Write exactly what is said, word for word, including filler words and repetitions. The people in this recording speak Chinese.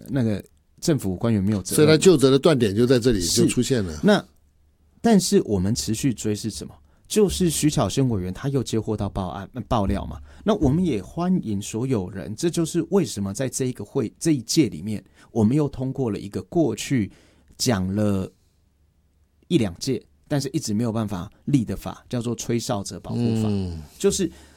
那个政府官员没有责任， 所以他究责的断点就在这里就出现了。 那但是我们持续追是什么？就是徐巧芯委员他又接获到报案爆料嘛，那我们也欢迎所有人，这就是为什么在这一个会这一届里面，我们又通过了一个过去讲了一两届，但是一直没有办法立的法，叫做吹哨者保护法。嗯、就是